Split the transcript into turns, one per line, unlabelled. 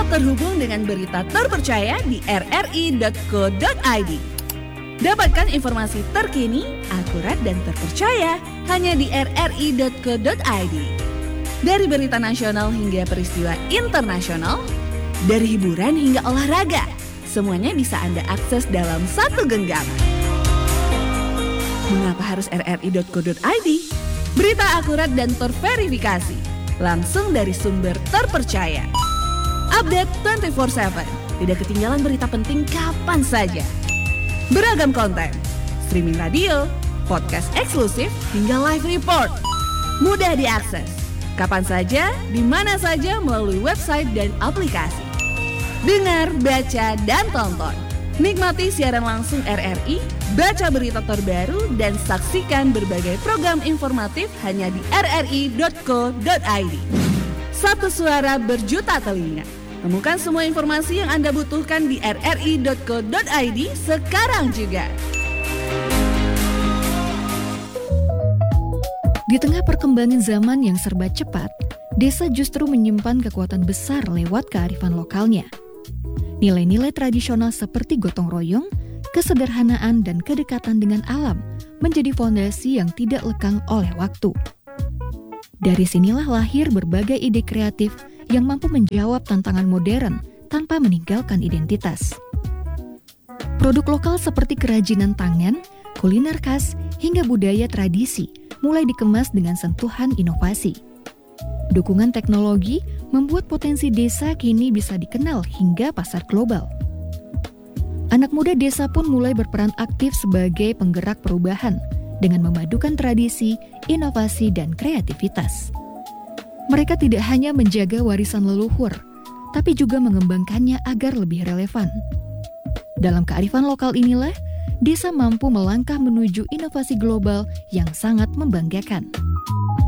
terhubung dengan berita terpercaya di rri.co.id. Dapatkan informasi terkini, akurat dan terpercaya hanya di rri.co.id. Dari berita nasional hingga peristiwa internasional, dari hiburan hingga olahraga, semuanya bisa Anda akses dalam satu genggaman. Mengapa harus rri.co.id? Berita akurat dan terverifikasi, langsung dari sumber terpercaya. Update 24/7, tidak ketinggalan berita penting kapan saja. Beragam konten, streaming radio, podcast eksklusif, hingga live report. Mudah diakses, kapan saja, di mana saja melalui website dan aplikasi. Dengar, baca, dan tonton. Nikmati siaran langsung RRI, baca berita terbaru, dan saksikan berbagai program informatif hanya di rri.co.id. Satu suara berjuta telinga. Temukan semua informasi yang Anda butuhkan di rri.co.id sekarang juga.
Di tengah perkembangan zaman yang serba cepat, desa justru menyimpan kekuatan besar lewat kearifan lokalnya. Nilai-nilai tradisional seperti gotong royong, kesederhanaan, dan kedekatan dengan alam menjadi fondasi yang tidak lekang oleh waktu. Dari sinilah lahir berbagai ide kreatif yang mampu menjawab tantangan modern tanpa meninggalkan identitas. Produk lokal seperti kerajinan tangan, kuliner khas, hingga budaya tradisi mulai dikemas dengan sentuhan inovasi. Dukungan teknologi membuat potensi desa kini bisa dikenal hingga pasar global. Anak muda desa pun mulai berperan aktif sebagai penggerak perubahan dengan memadukan tradisi, inovasi, dan kreativitas. Mereka tidak hanya menjaga warisan leluhur, tapi juga mengembangkannya agar lebih relevan. Dalam kearifan lokal inilah, desa mampu melangkah menuju inovasi global yang sangat membanggakan.